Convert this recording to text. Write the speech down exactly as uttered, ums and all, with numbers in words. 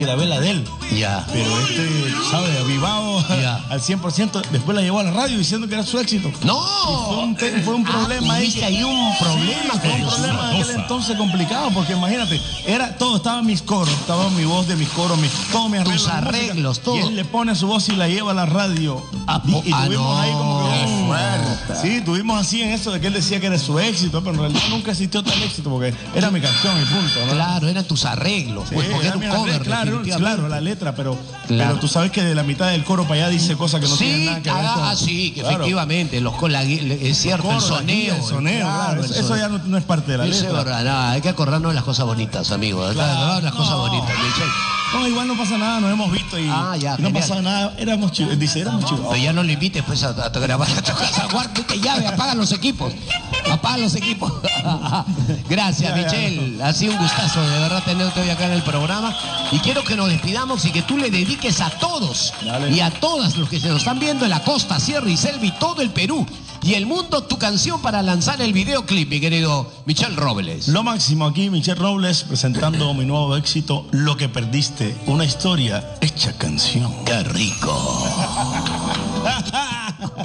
grabé la de él. Ya. Pero este, ¿sabes? Avivado ya. al cien por ciento. Después la llevó a la radio diciendo que era su éxito. ¡No! Y fue un, te, fue un problema ah, ahí. Que hay un problema. Sí, fue un problema de aquel entonces complicado, porque imagínate, era todo, estaban mis coros, estaba mi voz de mis coros, mis, todos mis arreglos. Tus arreglos, todo. Y él le pone su voz y la lleva a la radio. Ah, y, y ah, tuvimos no, ahí como que un, fuerte. Sí, tuvimos así en eso de que él decía que era su éxito, pero en realidad nunca existió tal éxito, porque era mi canción y punto, ¿no? Claro, eran tus arreglos, sí, pues, porque era un cover, arreglo, claro, claro, la letra, pero, claro. pero tú sabes que de la mitad del coro para allá dice cosas que no sí, tienen nada que ver con... Ah, sí, que claro. efectivamente, los, la, es cierto, coros, el soneo. El soneo, claro, claro, el eso, soneo. eso ya no, no es parte de la eso letra. Es verdad, no, hay que acordarnos de las cosas bonitas, amigos. Claro, las no. cosas bonitas, Michelle. No, igual no pasa nada, nos hemos visto y, ah, ya, y no pasa nada, éramos chivos, dice, éramos chivos. Pero ya no le invites pues a, a grabar a tu casa, guárdate llave, apagan los equipos, apagan los equipos. Gracias, ya, Michelle, ya. Ha sido un gustazo de verdad tenerte hoy acá en el programa y quiero que nos despidamos y que tú le dediques a todos Dale. y a todas los que se nos están viendo en la costa, sierra y selva y todo el Perú y el mundo tu canción para lanzar el videoclip, mi querido Michel Robles. Lo máximo aquí, Michel Robles, presentando mi nuevo éxito, Lo que perdiste, una historia hecha canción. ¡Qué rico!